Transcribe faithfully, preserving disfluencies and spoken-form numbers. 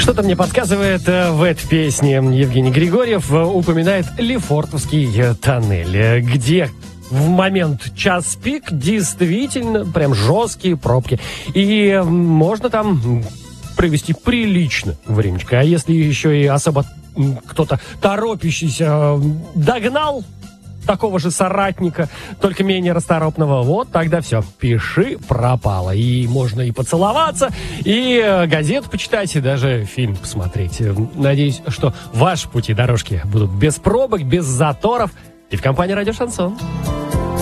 Что-то мне подсказывает, в этой песне Евгений Григорьев упоминает Лефортовский тоннель, где в момент час пик действительно прям жесткие пробки. И можно там провести прилично времечко. А если еще и особо кто-то торопящийся догнал такого же соратника, только менее расторопного, вот тогда все, пиши пропало. И можно и поцеловаться, и газету почитать, и даже фильм посмотреть. Надеюсь, что ваши пути дорожки будут без пробок, без заторов и в компании «Радио Шансон».